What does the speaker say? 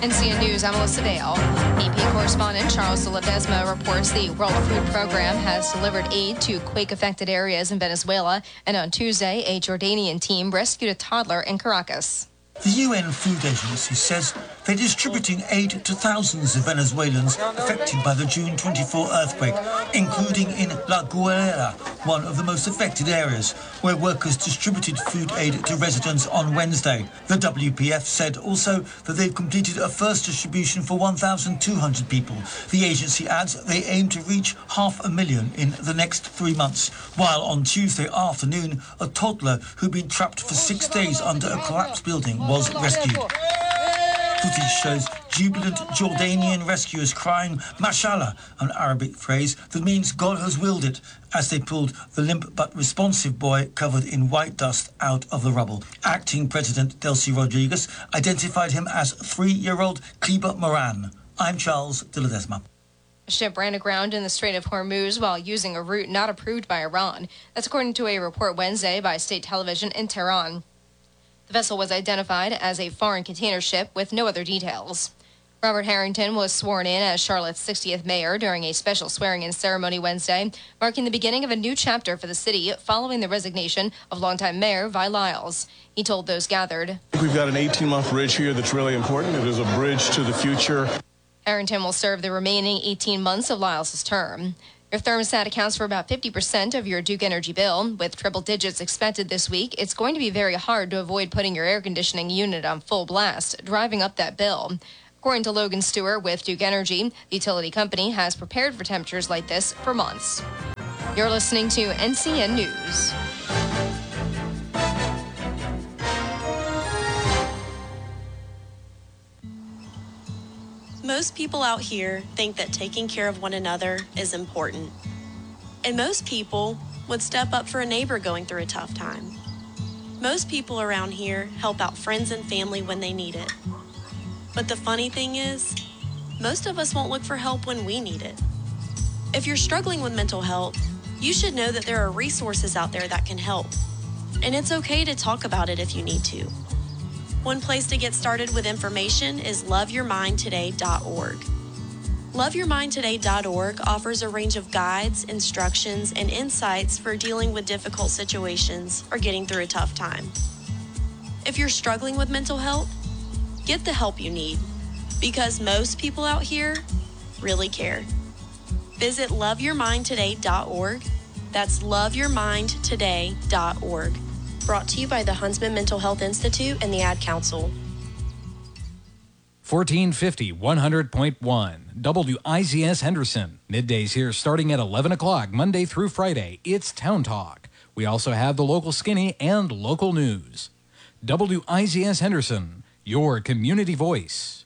NCN News, I'm Melissa Dale. AP correspondent Charles de Ledesma reports the World Food Program has delivered aid to quake-affected areas in Venezuela, and on Tuesday, a Jordanian team rescued a toddler in Caracas. The UN Food Agency says they're distributing aid to thousands of Venezuelans affected by the June 24 earthquake, including in La Guerrera, one of the most affected areas, where workers distributed food aid to residents on Wednesday. The WPF said also that they've completed a first distribution for 1,200 people. The agency adds they aim to reach 500,000 in the next 3 months, while on Tuesday afternoon, a toddler who'd been trapped for 6 days under a collapsed building was rescued. Footage shows jubilant Jordanian rescuers crying Mashallah, an Arabic phrase that means God has willed it, as they pulled the limp but responsive boy covered in white dust out of the rubble. Acting President Delcy Rodriguez identified him as 3-year-old Kliba Moran. I'm Charles de Ledesma. A ship ran aground in the Strait of Hormuz while using a route not approved by Iran. That's according to a report Wednesday by state television in Tehran. The vessel was identified as a foreign container ship with no other details. Robert Harrington was sworn in as Charlotte's 60th mayor during a special swearing-in ceremony Wednesday, marking the beginning of a new chapter for the city following the resignation of longtime mayor Vi Lyles. He told those gathered, "We've got an 18-month bridge here that's really important. It is a bridge to the future." Harrington will serve the remaining 18 months of Lyles' term. Your thermostat accounts for about 50% of your Duke Energy bill. With triple digits expected this week, it's going to be very hard to avoid putting your air conditioning unit on full blast, driving up that bill. According to Logan Stewart with Duke Energy, the utility company has prepared for temperatures like this for months. You're listening to NCN News. Most people out here think that taking care of one another is important. And most people would step up for a neighbor going through a tough time. Most people around here help out friends and family when they need it. But the funny thing is, most of us won't look for help when we need it. If you're struggling with mental health, you should know that there are resources out there that can help. And it's okay to talk about it if you need to. One place to get started with information is loveyourmindtoday.org. Loveyourmindtoday.org offers a range of guides, instructions, and insights for dealing with difficult situations or getting through a tough time. If you're struggling with mental health, get the help you need, because most people out here really care. Visit loveyourmindtoday.org. That's loveyourmindtoday.org. Brought to you by the Huntsman Mental Health Institute and the Ad Council. 1450 100.1 WIZS Henderson. Middays here starting at 11 o'clock Monday through Friday. It's Town Talk. We also have the local skinny and local news. WIZS Henderson, your community voice.